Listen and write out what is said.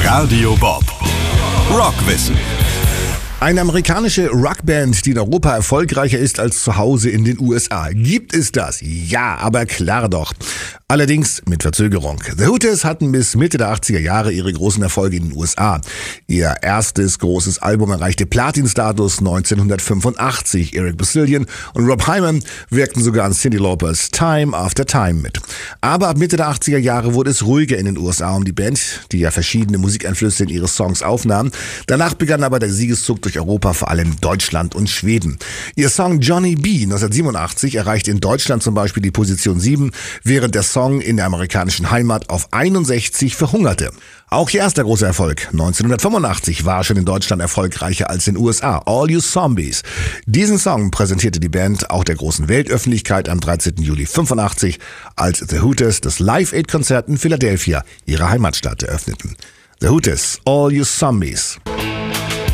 Radio Bob. Rockwissen. Eine amerikanische Rockband, die in Europa erfolgreicher ist als zu Hause in den USA. Gibt es das? Ja, aber klar doch. Allerdings mit Verzögerung. The Hooters hatten bis Mitte der 80er Jahre ihre großen Erfolge in den USA. Ihr erstes großes Album erreichte Platin-Status 1985. Eric Bazillion und Rob Hyman wirkten sogar an Cyndi Laupers Time After Time mit. Aber ab Mitte der 80er Jahre wurde es ruhiger in den USA um die Band, die ja verschiedene Musikeinflüsse in ihre Songs aufnahm. Danach begann aber der Siegeszug durch Europa, vor allem Deutschland und Schweden. Ihr Song Johnny B. 1987 erreichte in Deutschland zum Beispiel die Position 7, während der Song in der amerikanischen Heimat auf 61 verhungerte. Auch ihr erster großer Erfolg 1985 war schon in Deutschland erfolgreicher als in den USA. All You Zombies. Diesen Song präsentierte die Band auch der großen Weltöffentlichkeit am 13. Juli 85, als The Hooters das Live-Aid-Konzert in Philadelphia, ihrer Heimatstadt, eröffneten. The Hooters, All You Zombies.